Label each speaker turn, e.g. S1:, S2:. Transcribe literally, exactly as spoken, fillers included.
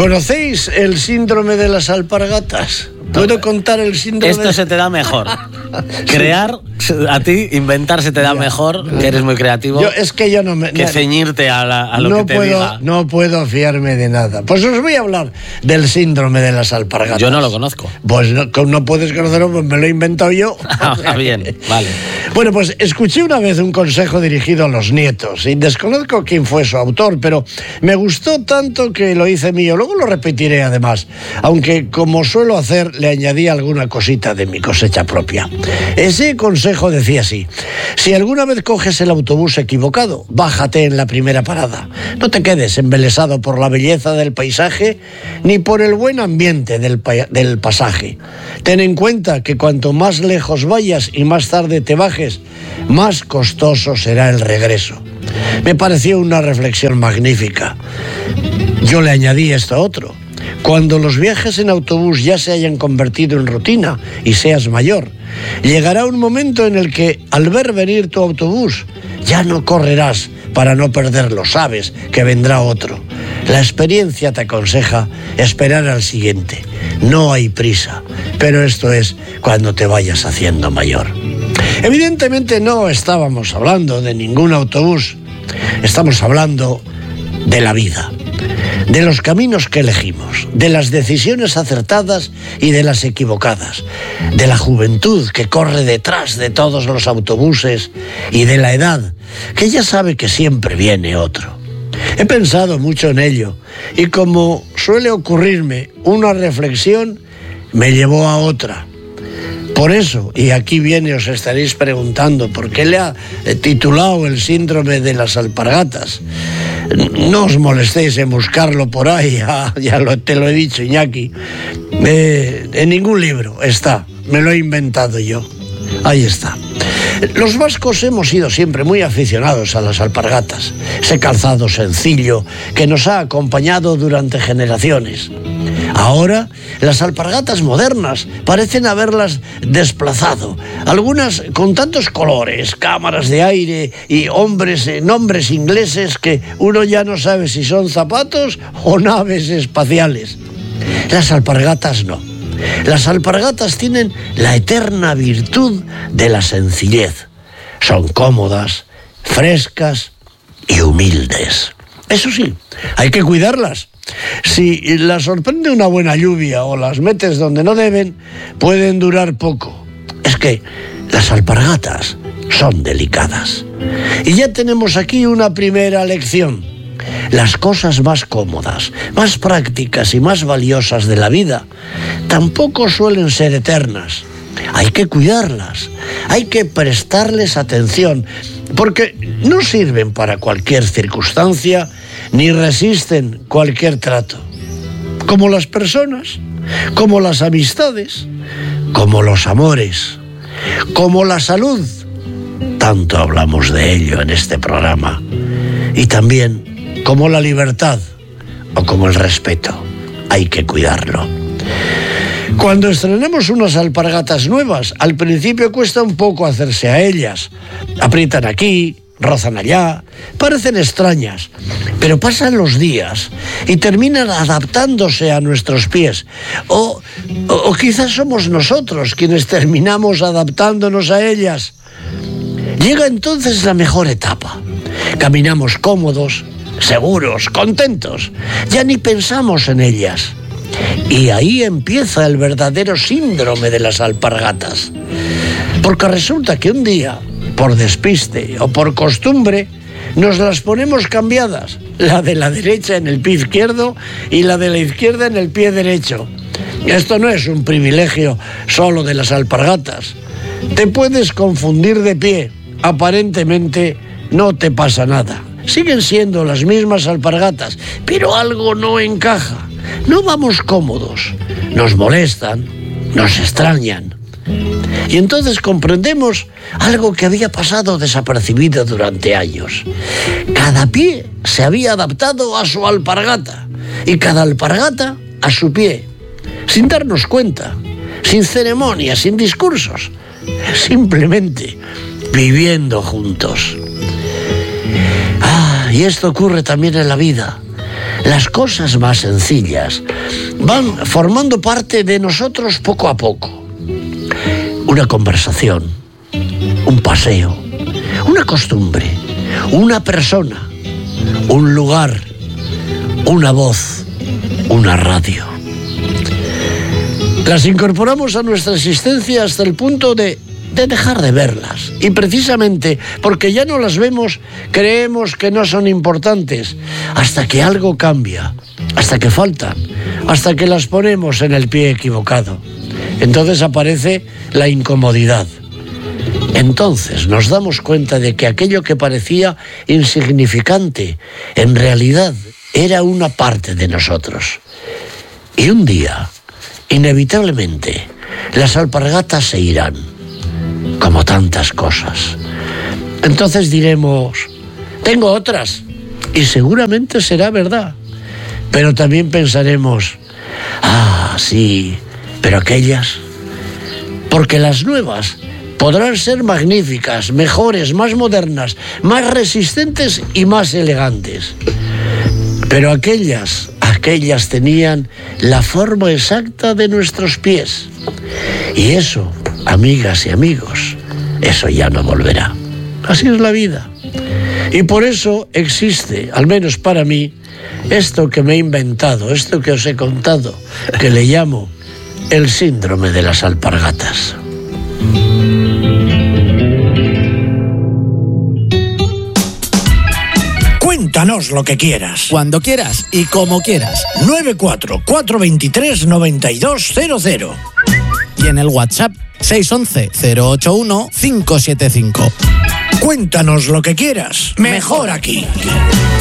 S1: ¿Conocéis el síndrome de las alpargatas? ¿Puedo contar el síndrome?
S2: Esto
S1: de...
S2: se te da mejor. Crear, a ti, inventar se te da
S1: ya,
S2: mejor,
S1: ya.
S2: que eres muy creativo.
S1: Yo, es que yo no me...
S2: Que ceñirte a, la, a lo
S1: no
S2: que te
S1: puedo,
S2: diga.
S1: No puedo fiarme de nada. Pues os voy a hablar del síndrome de las alpargatas.
S2: Yo no lo conozco.
S1: Pues no, no puedes conocerlo, pues me lo he inventado yo.
S2: Ah, bien, vale.
S1: Bueno, pues escuché una vez un consejo dirigido a los nietos y desconozco quién fue su autor, pero me gustó tanto que lo hice mío. Luego lo repetiré además, aunque como suelo hacer le añadí alguna cosita de mi cosecha propia. Ese consejo decía así: si alguna vez coges el autobús equivocado, bájate en la primera parada. No te quedes embelesado por la belleza del paisaje ni por el buen ambiente del, pa- del pasaje. Ten en cuenta que cuanto más lejos vayas y más tarde te bajes, más costoso será el regreso. Me pareció una reflexión magnífica. Yo le añadí esto otro: cuando los viajes en autobús ya se hayan convertido en rutina y seas mayor, llegará un momento en el que, al ver venir tu autobús, ya no correrás para no perderlo, sabes que vendrá otro. La experiencia te aconseja esperar al siguiente. No hay prisa, pero esto es cuando te vayas haciendo mayor. Evidentemente no estábamos hablando de ningún autobús, estamos hablando de la vida. De los caminos que elegimos, de las decisiones acertadas y de las equivocadas, de la juventud que corre detrás de todos los autobuses y de la edad, que ya sabe que siempre viene otro. He pensado mucho en ello y, como suele ocurrirme, una reflexión me llevó a otra. Por eso, y aquí viene, os estaréis preguntando por qué le ha titulado el síndrome de las alpargatas. No os molestéis en buscarlo por ahí, ya, ya lo, te lo he dicho, Iñaki. Eh, en ningún libro está, me lo he inventado yo. Ahí está. Los vascos hemos sido siempre muy aficionados a las alpargatas, ese calzado sencillo que nos ha acompañado durante generaciones. Ahora, las alpargatas modernas parecen haberlas desplazado. Algunas con tantos colores, cámaras de aire y hombres, eh, nombres ingleses que uno ya no sabe si son zapatos o naves espaciales. Las alpargatas no. Las alpargatas tienen la eterna virtud de la sencillez. Son cómodas, frescas y humildes. Eso sí, hay que cuidarlas. Si las sorprende una buena lluvia o las metes donde no deben, pueden durar poco. Es que las alpargatas son delicadas. Y ya tenemos aquí una primera lección. Las cosas más cómodas, más prácticas y más valiosas de la vida tampoco suelen ser eternas. Hay que cuidarlas, hay que prestarles atención, porque no sirven para cualquier circunstancia ni resisten cualquier trato. Como las personas, como las amistades, como los amores, como la salud. Tanto hablamos de ello en este programa. Y también como la libertad o como el respeto. Hay que cuidarlo. Cuando estrenamos unas alpargatas nuevas, al principio cuesta un poco hacerse a ellas. Aprietan aquí, rozan allá, parecen extrañas, pero pasan los días y terminan adaptándose a nuestros pies. O, o, o quizás somos nosotros quienes terminamos adaptándonos a ellas. Llega entonces la mejor etapa. Caminamos cómodos, seguros, contentos. Ya ni pensamos en ellas. Y ahí empieza el verdadero síndrome de las alpargatas. Porque resulta que un día, por despiste o por costumbre, nos las ponemos cambiadas. La de la derecha en el pie izquierdo y la de la izquierda en el pie derecho. Esto no es un privilegio solo de las alpargatas. Te puedes confundir de pie. Aparentemente no te pasa nada. Siguen siendo las mismas alpargatas, pero algo no encaja. No vamos cómodos, nos molestan, nos extrañan. Y entonces comprendemos algo que había pasado desapercibido durante años. Cada pie se había adaptado a su alpargata y cada alpargata a su pie, sin darnos cuenta, sin ceremonias, sin discursos, simplemente viviendo juntos. Ah, y esto ocurre también en la vida. las cosas más sencillas van formando parte de nosotros poco a poco. Una conversación, un paseo, una costumbre, una persona, un lugar, una voz, una radio. Las incorporamos a nuestra existencia hasta el punto de, de dejar de verlas. Y precisamente porque ya no las vemos, creemos que no son importantes, hasta que algo cambia, hasta que faltan, hasta que las ponemos en el pie equivocado. Entonces aparece la incomodidad. Entonces nos damos cuenta de que aquello que parecía insignificante, en realidad era una parte de nosotros. Y un día, inevitablemente, las alpargatas se irán, como tantas cosas. Entonces diremos, tengo otras, y seguramente será verdad. Pero también pensaremos, ah, sí, pero aquellas, porque las nuevas podrán ser magníficas, mejores, más modernas, más resistentes y más elegantes. Pero aquellas, aquellas tenían la forma exacta de nuestros pies. Y eso, amigas y amigos, eso ya no volverá. Así es la vida. Y por eso existe, al menos para mí, esto que me he inventado, esto que os he contado, que le llamo el síndrome de las alpargatas.
S3: Cuéntanos lo que quieras.
S2: Cuando quieras y como quieras.
S3: nueve cuatro cuatro dos tres nueve dos cero cero.
S2: Y en el WhatsApp seis once cero ocho uno cinco siete cinco.
S3: Cuéntanos lo que quieras. Mejor aquí.